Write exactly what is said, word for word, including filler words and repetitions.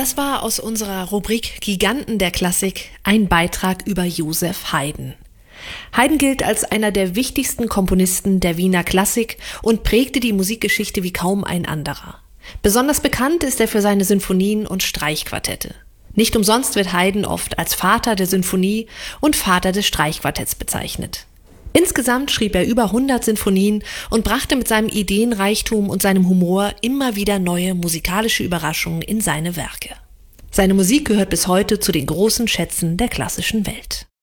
Das war aus unserer Rubrik Giganten der Klassik ein Beitrag über Joseph Haydn. Haydn gilt als einer der wichtigsten Komponisten der Wiener Klassik und prägte die Musikgeschichte wie kaum ein anderer. Besonders bekannt ist er für seine Sinfonien und Streichquartette. Nicht umsonst wird Haydn oft als Vater der Sinfonie und Vater des Streichquartetts bezeichnet. Insgesamt schrieb er über hundert Sinfonien und brachte mit seinem Ideenreichtum und seinem Humor immer wieder neue musikalische Überraschungen in seine Werke. Seine Musik gehört bis heute zu den großen Schätzen der klassischen Welt.